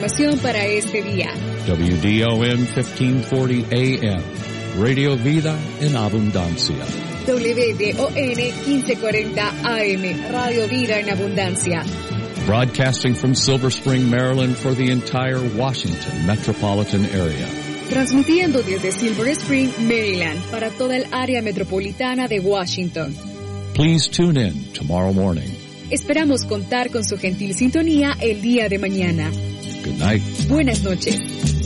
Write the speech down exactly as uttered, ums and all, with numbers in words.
Para este día. W D O M fifteen forty A M, Radio Vida en Abundancia. W D O N quince cuarenta A M, Radio Vida en Abundancia. Broadcasting from Silver Spring, Maryland for the entire Washington metropolitan area. Transmitiendo desde Silver Spring, Maryland, para toda el área metropolitana de Washington. Please tune in tomorrow morning. Esperamos contar con su gentil sintonía el día de mañana. Good night. Buenas noches.